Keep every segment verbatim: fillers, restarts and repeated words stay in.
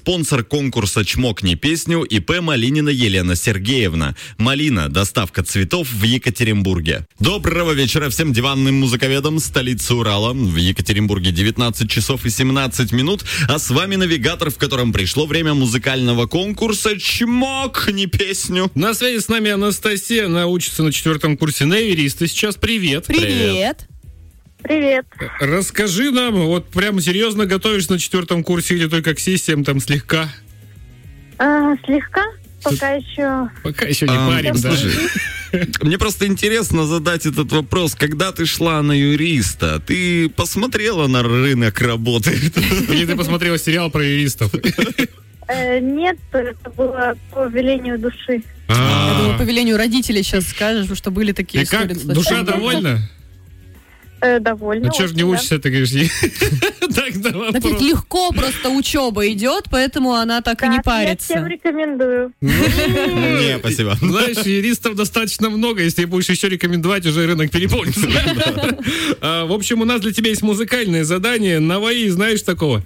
Спонсор конкурса «Чмокни песню» ИП Малинина Елена Сергеевна. Малина. Доставка цветов в Екатеринбурге. Доброго вечера всем диванным музыковедам столицы Урала. В Екатеринбурге девятнадцать часов и семнадцать минут. А с вами навигатор, в котором пришло время музыкального конкурса «Чмокни песню». На связи с нами Анастасия. Она учится на четвертом курсе на юриста. Сейчас привет. Привет. Привет. Расскажи нам, вот прям серьезно готовишься на четвертом курсе или только к сессиям там слегка? А, слегка, пока еще... Пока еще не А, парим, да. слушай, мне просто интересно задать этот вопрос. Когда ты шла на юриста, ты посмотрела на рынок работы? Или ты посмотрела сериал про юристов? Э, нет, это было по велению души. Я думаю, по А, велению родителей сейчас скажешь, что были такие И как, истории. достаточно. душа довольна? Э, довольно. Ну, что ж не очень, да. учишься, ты говоришь? Тогда Так ведь вопрос. легко просто учеба идет, поэтому она так и не Так, я всем парится. рекомендую. Не, спасибо. Знаешь, юристов достаточно много, если будешь еще рекомендовать, уже рынок переполнится. А, В общем, у нас для тебя есть музыкальное задание. Наваи, знаешь такого?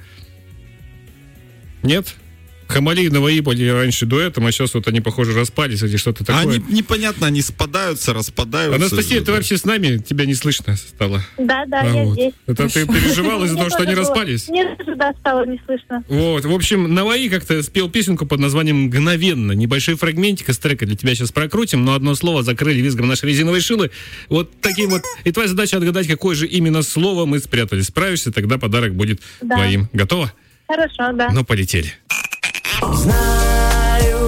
Нет? Хамали и Наваи были раньше дуэтом, а сейчас вот они, похоже, распались или что-то А такое. они непонятно, они спадаются, распадаются. Анастасия, ты вообще с нами? Тебя не слышно стало. Да, да, А я вот. здесь. Это ты переживала из-за того, что они Мне тоже было- распались? Мне тоже, да, стало не слышно. Вот, в общем, Наваи как-то спел песенку под названием «Мгновенно». Небольшой фрагментик из трека для тебя сейчас прокрутим, но одно слово закрыли визгом нашей резиновой шилы. Вот таким вот. И твоя задача отгадать, какое же именно слово мы спрятали. Справишься, тогда подарок будет Да. твоим. Готово? Хорошо, да. Ну, полетели. Знаю,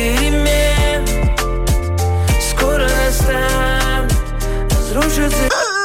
перемен скоро настанет, разрушится.